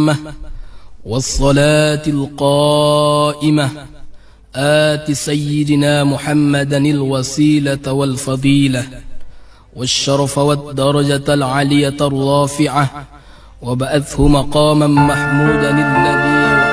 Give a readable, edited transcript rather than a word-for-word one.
التامة والصلاة القائمة آت سيدنا محمدا الوسيلة والفضيلة والشرف والدرجة العالية الرافعة وبعثه مقاما محمودا الذي